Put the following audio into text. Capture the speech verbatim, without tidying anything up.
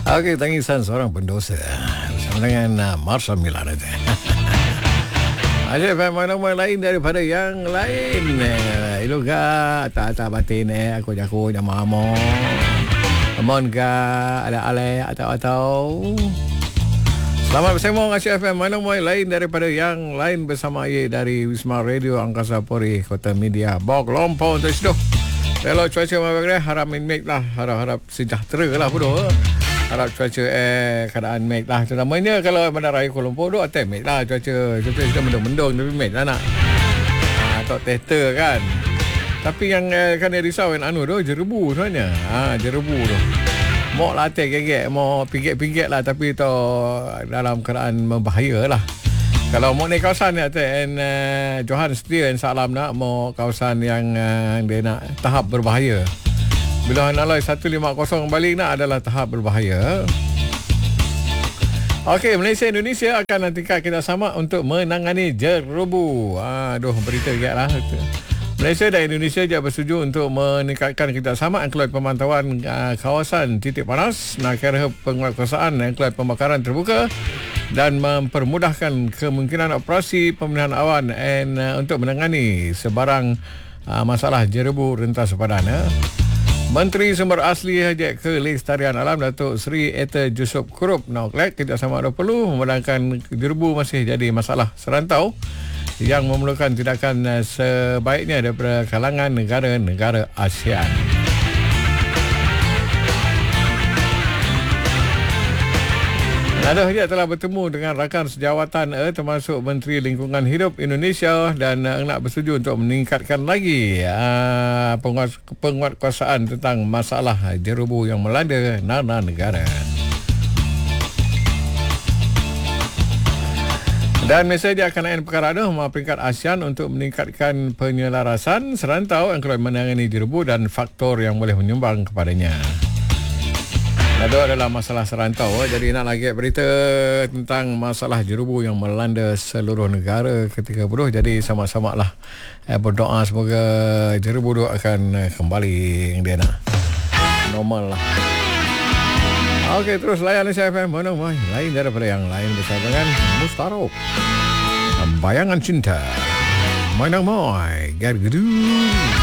Okey, tangisan seorang pendosa bersama dengan uh, Marsha Milana. Ada nama lain daripada yang lain. Eh, iluga tak-tak batin eh aku jago nama amo. Amon ka ada ale atau-atau. Selamat bersama Asia F M. Mana mau lain daripada yang lain bersama saya dari Wisma Radio Angkasa Puri Kota Media Bog Lompong Tersiduh. Kalau cuaca memang harap make lah, harap-harap sejahtera lah bodoh. Harap cuaca eh keadaan make lah. Terutamanya kalau Bandar Raya Kuala Lumpur tu atas make lah cuaca. Cuaca sudah mendung-mendung tapi make lah nak. Ha, tak tester kan. Tapi yang eh, kan dia risau yang anu tu jerebu sebenarnya. Ha, jerebu tu. Mau latih gegek, mau pinggit-pinggit lah tapi tu dalam keadaan membahaya lah. Kalau mau naik kawasan ni atas uh, Johan setia insyaAllah nak mau kawasan yang uh, dia nak tahap berbahaya. Bila Hanalai seratus lima puluh balik nak adalah tahap berbahaya. Okey, Malaysia Indonesia akan nantikan kita sama untuk menangani jerebu. Aduh, berita giat lah. Malaysia dan Indonesia juga bersetuju untuk meningkatkan kerjasama angkutan pemantauan uh, kawasan titik panas, nak kira penguatkuasaan angkutan pembakaran terbuka dan mempermudahkan kemungkinan operasi pemilihan awan and, uh, untuk menangani sebarang uh, masalah jerebu rentas sepadan. Uh. Menteri Sumber Asli Haji Kelestarian Alam Datuk Seri Eta Jusup Kurup Nauklek kerjasama ada perlu memandangkan jerebu masih jadi masalah serantau yang memerlukan tindakan sebaiknya daripada kalangan negara-negara ASEAN. Nada Haji telah bertemu dengan rakan sejawatan eh, termasuk Menteri Lingkungan Hidup Indonesia dan eh, nak bersetuju untuk meningkatkan lagi uh, penguat, penguatkuasaan tentang masalah jerebu yang melanda nana negara. Dan Malaysia dia akan naik perkara itu peringkat ASEAN untuk meningkatkan penyelarasan serantau yang akan menangani jerebu dan faktor yang boleh menyumbang kepadanya. Itu adalah masalah serantau. Jadi nak lagi berita tentang masalah jerebu yang melanda seluruh negara ketika bodoh. Jadi sama-sama lah berdoa semoga jerebu itu akan kembali yang dia nak normal lah. Okey, terus layan Asia F M. Mana mai lain daripada yang lain bersama dengan Mustarok. Bayangan Cinta. Mana mai gargedu.